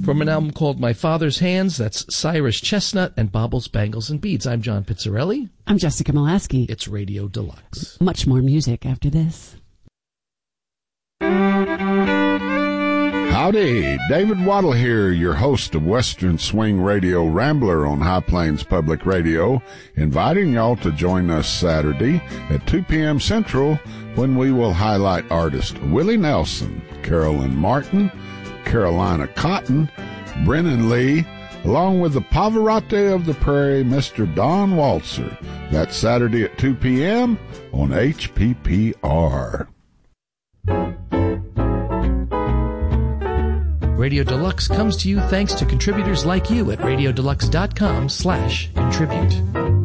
From an album called My Father's Hands, that's Cyrus Chestnut and Baubles, Bangles, and Beads. I'm John Pizzarelli. I'm Jessica Molaski. It's Radio Deluxe. Much more music after this. Howdy, David Waddle here, your host of Western Swing Radio Rambler on High Plains Public Radio, inviting y'all to join us Saturday at 2 p.m. Central when we will highlight artists Willie Nelson, Carolyn Martin, Carolina Cotton, Brennan Lee, along with the Pavarotti of the Prairie, Mr. Don Waltzer. That's Saturday at 2 p.m. on HPPR. Radio Deluxe comes to you thanks to contributors like you at radiodeluxe.com/contribute.